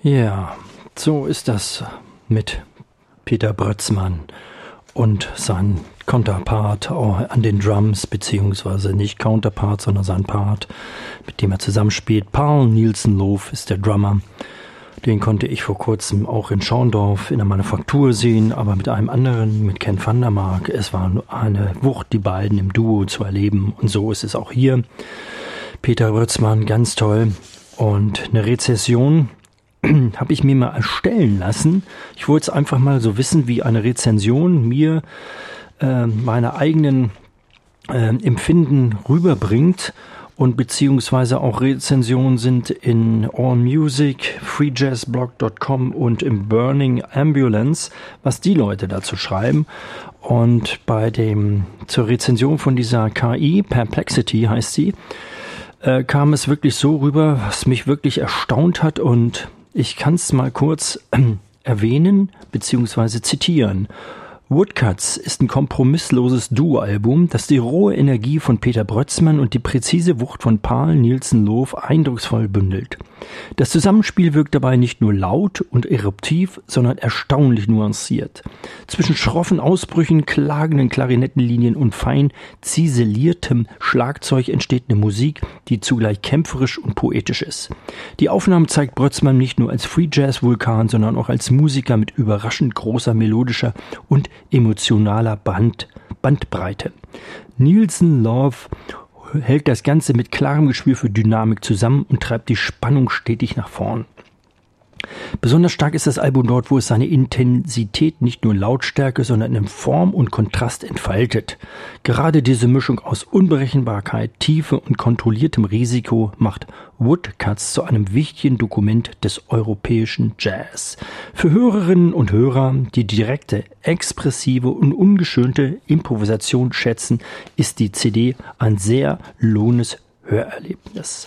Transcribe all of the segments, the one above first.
Ja, so ist das mit Peter Brötzmann und sein Counterpart an den Drums, beziehungsweise nicht Counterpart, sondern sein Part, mit dem er zusammenspielt. Paul Nielsen-Loof ist der Drummer. Den konnte ich vor kurzem auch in Schorndorf in der Manufaktur sehen, aber mit einem anderen, mit Ken van der Mark. Es war eine Wucht, die beiden im Duo zu erleben, und so ist es auch hier. Peter Brötzmann, ganz toll. Und eine Rezession habe ich mir mal erstellen lassen. Ich wollte es einfach mal so wissen, wie eine Rezension mir meine eigenen Empfinden rüberbringt. Und beziehungsweise auch Rezensionen sind in AllMusic, freejazzblog.com und im Burning Ambulance, was die Leute dazu schreiben. Und zur Rezension von dieser KI, Perplexity heißt sie, kam es wirklich so rüber, was mich wirklich erstaunt hat, und ich kann es mal kurz erwähnen bzw. zitieren. Woodcuts ist ein kompromissloses Duo-Album, das die rohe Energie von Peter Brötzmann und die präzise Wucht von Paul Nielsen-Loof eindrucksvoll bündelt. Das Zusammenspiel wirkt dabei nicht nur laut und eruptiv, sondern erstaunlich nuanciert. Zwischen schroffen Ausbrüchen, klagenden Klarinettenlinien und fein ziseliertem Schlagzeug entsteht eine Musik, die zugleich kämpferisch und poetisch ist. Die Aufnahme zeigt Brötzmann nicht nur als Free-Jazz-Vulkan, sondern auch als Musiker mit überraschend großer melodischer und emotionaler Bandbreite. Nielsen-Loof hält das Ganze mit klarem Gespür für Dynamik zusammen und treibt die Spannung stetig nach vorn. Besonders stark ist das Album dort, wo es seine Intensität nicht nur Lautstärke, sondern in Form und Kontrast entfaltet. Gerade diese Mischung aus Unberechenbarkeit, Tiefe und kontrolliertem Risiko macht Woodcuts zu einem wichtigen Dokument des europäischen Jazz. Für Hörerinnen und Hörer, die direkte, expressive und ungeschönte Improvisation schätzen, ist die CD ein sehr lohnendes Hörerlebnis.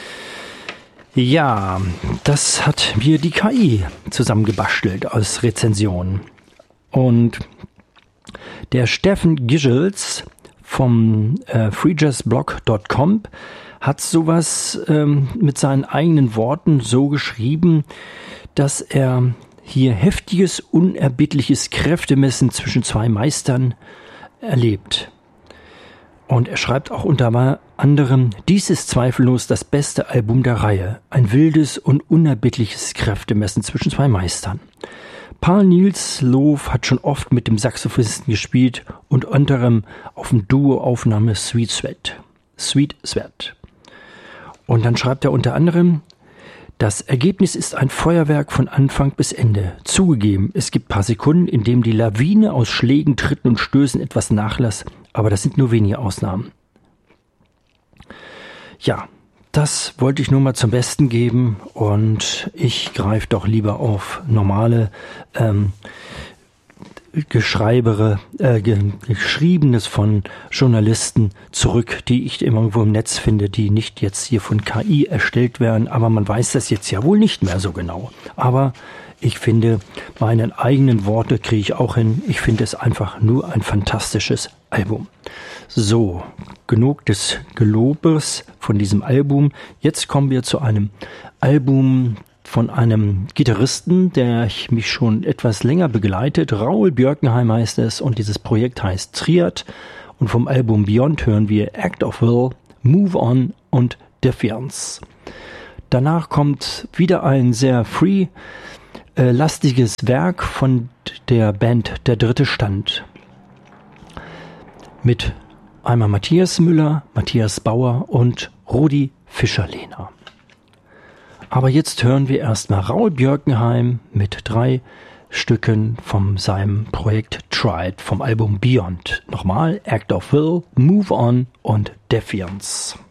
Ja, das hat mir die KI zusammengebastelt als Rezension. Und der Steffen Gischels vom freejazzblog.com hat sowas mit seinen eigenen Worten so geschrieben, dass er hier heftiges, unerbittliches Kräftemessen zwischen zwei Meistern erlebt. Und er schreibt auch unter anderem: Dies ist zweifellos das beste Album der Reihe. Ein wildes und unerbittliches Kräftemessen zwischen zwei Meistern. Paul Nielsen-Loof hat schon oft mit dem Saxophonisten gespielt und unter anderem auf dem Duo-Aufnahme Sweet Sweat. Und dann schreibt er unter anderem: Das Ergebnis ist ein Feuerwerk von Anfang bis Ende. Zugegeben, es gibt paar Sekunden, in denen die Lawine aus Schlägen, Tritten und Stößen etwas nachlässt, aber das sind nur wenige Ausnahmen. Ja, das wollte ich nur mal zum Besten geben, und ich greife doch lieber auf normale Geschriebenes von Journalisten zurück, die ich irgendwo im Netz finde, die nicht jetzt hier von KI erstellt werden, aber man weiß das jetzt ja wohl nicht mehr so genau. Aber ich finde, meine eigenen Worte kriege ich auch hin. Ich finde es einfach nur ein fantastisches Album. So, genug des Gelobes von diesem Album. Jetzt kommen wir zu einem Album von einem Gitarristen, der mich schon etwas länger begleitet. Raoul Björkenheim heißt es, und dieses Projekt heißt Triad. Und vom Album Beyond hören wir Act of Will, Move On und Defiance. Danach kommt wieder ein sehr lastiges Werk von der Band Der dritte Stand. Mit einmal Matthias Müller, Matthias Bauer und Rudi Fischer-Lehner. Aber jetzt hören wir erstmal Raoul Björkenheim mit 3 Stücken von seinem Projekt Triad vom Album Beyond. Nochmal Act of Will, Move On und Defiance.